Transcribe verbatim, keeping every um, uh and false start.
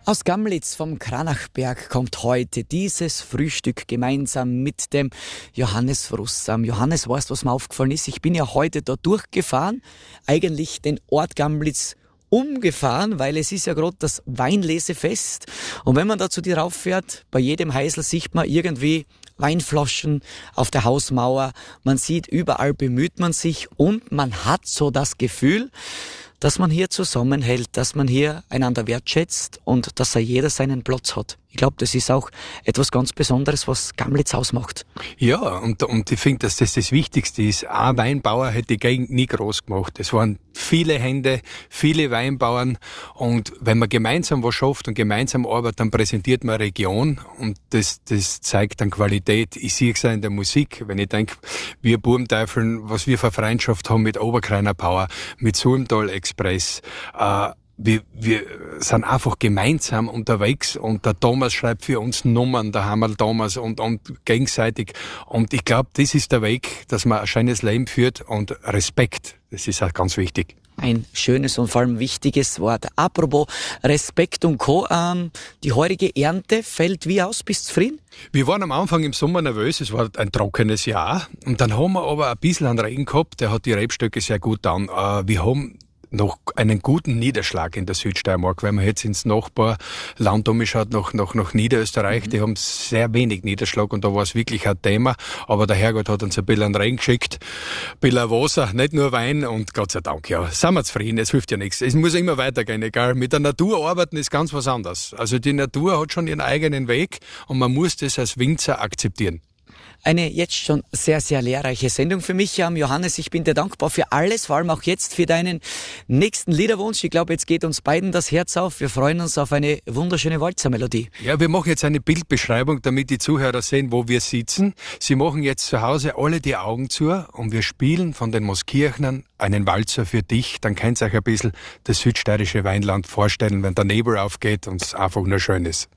Aus Gamlitz vom Kranachberg kommt heute dieses Frühstück gemeinsam mit dem Johannes Frussam. Johannes, weißt du, was mir aufgefallen ist? Ich bin ja heute da durchgefahren, eigentlich den Ort Gamlitz umgefahren, weil es ist ja gerade das Weinlesefest. Und wenn man da zu dir rauffährt, bei jedem Heisel sieht man irgendwie Weinflaschen auf der Hausmauer. Man sieht, überall bemüht man sich und man hat so das Gefühl, dass man hier zusammenhält, dass man hier einander wertschätzt und dass jeder seinen Platz hat. Ich glaube, das ist auch etwas ganz Besonderes, was Gamlitz ausmacht. Ja, und, und ich finde, dass das das Wichtigste ist. Ein Weinbauer hätte die Gegend nie groß gemacht. Es waren viele Hände, viele Weinbauern, und wenn man gemeinsam was schafft und gemeinsam arbeitet, dann präsentiert man eine Region, und das, das zeigt dann Qualität. Ich sehe es auch in der Musik, wenn ich denke, wir Burmteufeln, was wir für Freundschaft haben mit Oberkreiner Power, mit Sulmtal Express, äh, Wir, wir sind einfach gemeinsam unterwegs, und der Thomas schreibt für uns Nummern, der Hammerl Thomas, und, und gegenseitig. Und ich glaube, das ist der Weg, dass man ein schönes Leben führt, und Respekt, das ist auch ganz wichtig. Ein schönes und vor allem wichtiges Wort. Apropos Respekt und Co. Ähm, die heurige Ernte fällt wie aus? Bist du zufrieden? Wir waren am Anfang im Sommer nervös, es war ein trockenes Jahr. Und dann haben wir aber ein bisschen an Regen gehabt, der hat die Rebstöcke sehr gut an. Äh, wir haben noch einen guten Niederschlag in der Südsteiermark, wenn man jetzt ins Nachbarland umschaut, nach, nach, nach Niederösterreich, mhm. die haben sehr wenig Niederschlag, und da war es wirklich ein Thema, aber der Herrgott hat uns ein bisschen Regen geschickt, ein bisschen Wasser, nicht nur Wein, und Gott sei Dank, ja, sind wir zufrieden, es hilft ja nichts, es muss immer weitergehen, egal, mit der Natur arbeiten ist ganz was anderes, also die Natur hat schon ihren eigenen Weg, und man muss das als Winzer akzeptieren. Eine jetzt schon sehr, sehr lehrreiche Sendung für mich. Johannes, ich bin dir dankbar für alles, vor allem auch jetzt für deinen nächsten Liederwunsch. Ich glaube, jetzt geht uns beiden das Herz auf. Wir freuen uns auf eine wunderschöne Walzermelodie. Ja, wir machen jetzt eine Bildbeschreibung, damit die Zuhörer sehen, wo wir sitzen. Sie machen jetzt zu Hause alle die Augen zu, und wir spielen von den Mooskirchnern einen Walzer für dich. Dann könnt ihr euch ein bisschen das südsteirische Weinland vorstellen, wenn der Nebel aufgeht und es einfach nur schön ist.